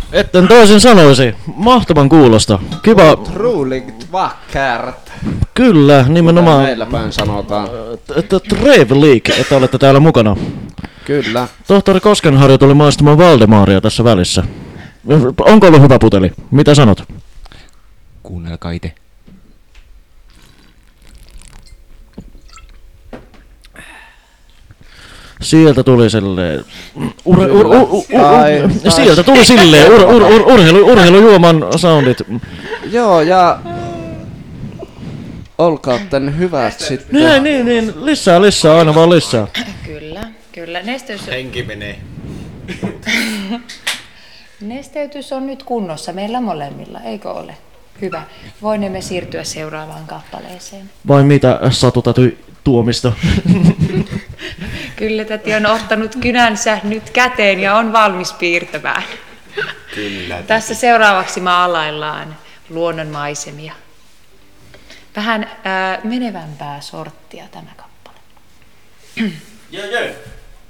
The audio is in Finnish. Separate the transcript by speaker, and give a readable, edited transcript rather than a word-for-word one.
Speaker 1: Etten toisin sanoisi. Mahtavan kuulosta. Kiva.
Speaker 2: Otroligt vackert.
Speaker 1: Kyllä, nimenomaan.
Speaker 2: Meillä päin sanotaan.
Speaker 1: Trevlig, että olette täällä mukana.
Speaker 2: Kyllä.
Speaker 1: Tohtori Koskenharju tuli maistamaan Valdemaria tässä välissä. Onko ollut hyvä puteli? Mitä sanot?
Speaker 3: Kuunnelkaa ite.
Speaker 1: Sieltä tuli silleen... Sieltä tuli
Speaker 2: Tai-
Speaker 1: silleen urheilujuoman soundit.
Speaker 2: Joo, ja olkaatten hyvät sitten.
Speaker 1: Niin, lisää, aina vaan lisää.
Speaker 4: Kyllä.
Speaker 3: Henki menee.
Speaker 4: Nesteytys on nyt kunnossa meillä molemmilla, eikö ole? Hyvä. Voimme siirtyä seuraavaan kappaleeseen.
Speaker 1: Vai mitä Satu täty Tuomista?
Speaker 4: Kyllä täti on ottanut kynänsä nyt käteen ja on valmis piirtämään.
Speaker 3: Kyllä.
Speaker 4: Tässä seuraavaksi maalaillaan luonnonmaisemia. Vähän menevämpää sorttia tämä kappale.
Speaker 1: Jee.